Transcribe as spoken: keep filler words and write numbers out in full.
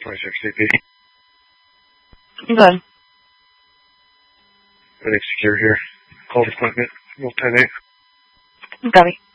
twenty-six C P. Good. Everything's secure here. Call equipment. Roll ten eight. Copy.